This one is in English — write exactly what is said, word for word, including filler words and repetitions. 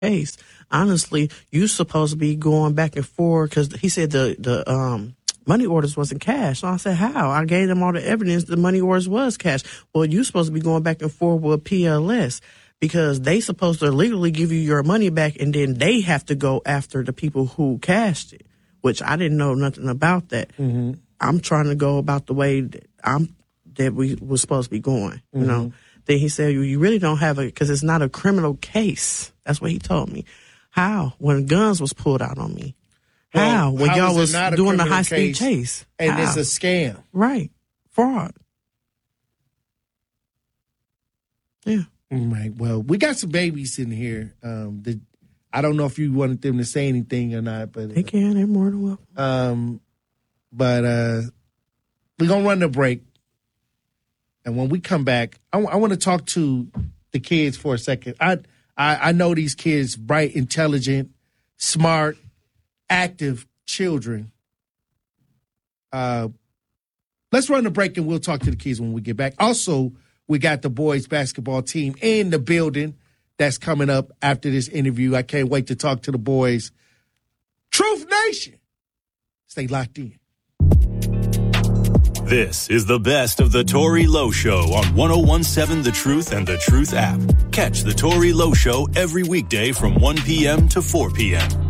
case. Honestly, you supposed to be going back and forth because he said the the um money orders wasn't cash. So I said, how? I gave them all the evidence the money orders was cash. Well, you supposed to be going back and forth with P L S because they supposed to legally give you your money back, and then they have to go after the people who cashed it, which I didn't know nothing about that. Mm-hmm. I'm trying to go about the way that I'm that we were supposed to be going, you mm-hmm. know. Then he said, you really don't have a, because it's not a criminal case. That's what he told me. How? When guns was pulled out on me. Well, how? When how y'all was doing the high-speed case, chase. And how? It's a scam. Right. Fraud. Yeah. Right. Well, we got some babies in here. Um, the, I don't know if you wanted them to say anything or not, but they can. They're more than welcome. Um, but uh, we're gonna run the break, and when we come back, I, w- I want to talk to the kids for a second. I, I I know these kids, bright, intelligent, smart, active children. Uh, let's run the break, and we'll talk to the kids when we get back. Also, we got the boys basketball team in the building. That's coming up after this interview. I can't wait to talk to the boys. Truth Nation. Stay locked in. This is the best of the Tory Lowe Show on one oh one seven The Truth and The Truth app. Catch the Tory Lowe Show every weekday from one p.m. to four p.m.